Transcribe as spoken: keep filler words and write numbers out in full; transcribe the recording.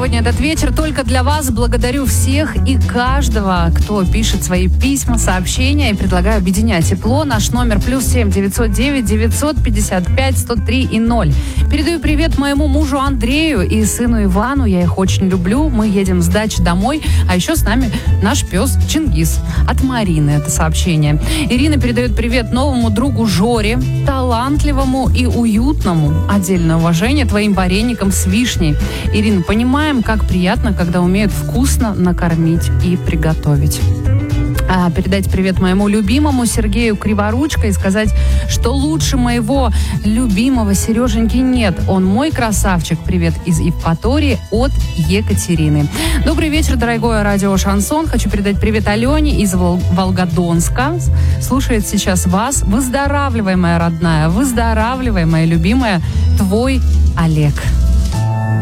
сегодня этот вечер только для вас. Благодарю всех и каждого, кто пишет свои письма, сообщения, и предлагаю объединять тепло. Наш номер плюс семь девятьсот девять девятьсот пятьдесят пять сто три и ноль. Передаю привет моему мужу Андрею и сыну Ивану. Я их очень люблю. Мы едем с дачи домой. А еще с нами наш пес Чингис. От Марины это сообщение. Ирина передает привет новому другу Жоре, талантливому и уютному. Отдельное уважение твоим вареникам с вишней. Ирина, понимаем, как приятно, когда умеют вкусно накормить и приготовить. А, передать привет моему любимому Сергею Криворучко и сказать, что лучше моего любимого Сереженьки нет. Он мой красавчик. Привет из Евпатории от Екатерины. Добрый вечер, дорогое радио Шансон. Хочу передать привет Алене из Вол- Волгодонска. Слушает сейчас вас. Выздоравливай, моя родная. Выздоравливай, моя любимая. Твой Олег.